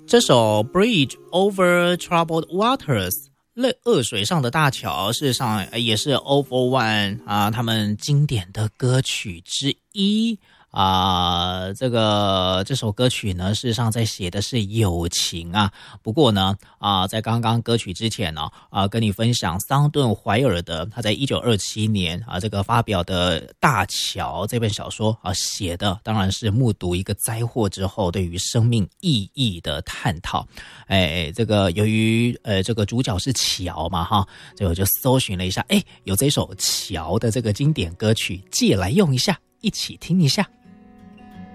这首 Bridge Over Troubled Waters 恶水上的大桥，事实上也是 All for One 他们经典的歌曲之一这首歌曲呢，事实上在写的是友情不过呢在刚刚歌曲之前呢跟你分享桑顿怀尔德他在1927年这个发表的《大桥》这本小说写的当然是目睹一个灾祸之后对于生命意义的探讨。这个由于这个主角是桥嘛所以我就搜寻了一下，有这首桥的这个经典歌曲借来用一下，一起听一下。